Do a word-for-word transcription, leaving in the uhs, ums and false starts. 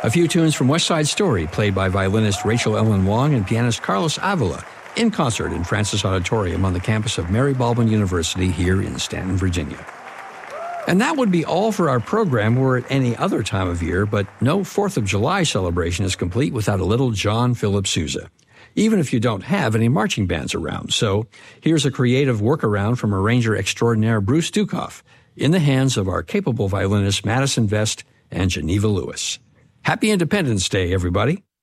A few tunes from West Side Story, played by violinist Rachel Ellen Wong and pianist Carlos Avila, in concert in Francis Auditorium on the campus of Mary Baldwin University here in Stanton, Virginia. And that would be all for our program were it any other time of year, but no fourth of July celebration is complete without a little John Philip Sousa, even if you don't have any marching bands around. So here's a creative workaround from arranger extraordinaire Bruce Dukoff in the hands of our capable violinists Madison Vest and Geneva Lewis. Happy Independence Day, everybody.